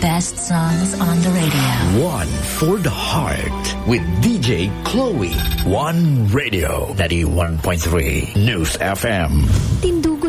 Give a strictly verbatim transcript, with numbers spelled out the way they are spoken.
best songs on the radio. One for the heart with D J Chloe. One Radio. ninety-one point three News F M. Tindug